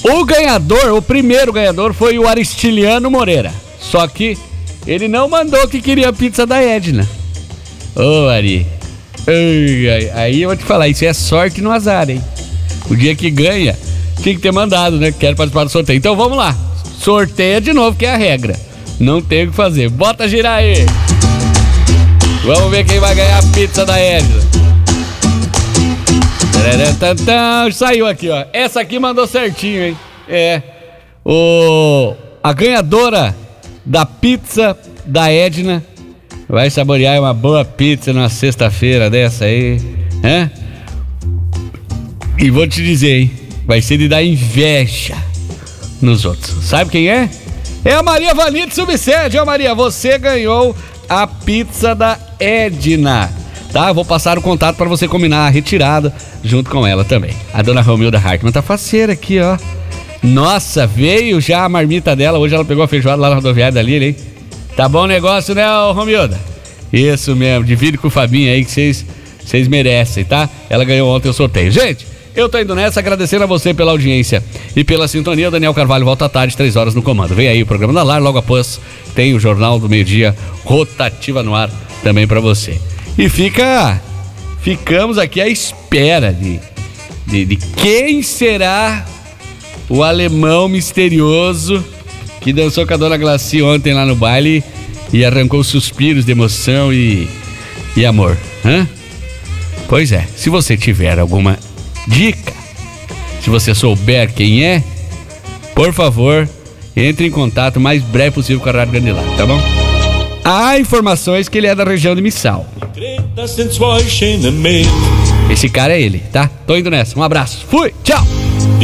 O primeiro ganhador foi o Aristiliano Moreira. Só que ele não mandou que queria a pizza da Edna. Ô, Ari. Aí eu vou te falar, isso é sorte no azar, hein? O dia que ganha, tinha que ter mandado, né? Quero participar do sorteio. Então vamos lá. Sorteia de novo, que é a regra. Não tem o que fazer. Bota girar aí. Vamos ver quem vai ganhar a pizza da Edna. Saiu aqui, ó. Essa aqui mandou certinho, hein? A ganhadora da pizza da Edna vai saborear uma boa pizza numa sexta-feira dessa aí, né? E vou te dizer, hein? Vai ser de dar inveja nos outros. Sabe quem é? É a Maria Valinha de Subsede. Ó, Maria, você ganhou a pizza da Edna, tá? Vou passar o contato para você combinar a retirada junto com ela também. A dona Romilda Hartmann tá faceira aqui, ó. Nossa, veio já a marmita dela. Hoje ela pegou a feijoada lá na rodoviária da Lili, hein? Tá bom o negócio, né, Romilda? Isso mesmo, divide com o Fabinho aí que vocês merecem, tá? Ela ganhou ontem o sorteio. Gente, eu tô indo nessa, agradecendo a você pela audiência e pela sintonia. O Daniel Carvalho volta à tarde, 3 horas no comando. Vem aí o programa da Lar, logo após tem o Jornal do Meio-Dia, Rotativa no ar também pra você. E ficamos aqui à espera de quem será o alemão misterioso que dançou com a dona Glaci ontem lá no baile e arrancou suspiros de emoção e amor, hã? Pois é, se você tiver alguma dica, se você souber quem é, por favor, entre em contato o mais breve possível com a Rádio Grande Lar, tá bom? Há informações que ele é da região de Missal. Esse cara é ele, tá? Tô indo nessa, um abraço, fui, tchau!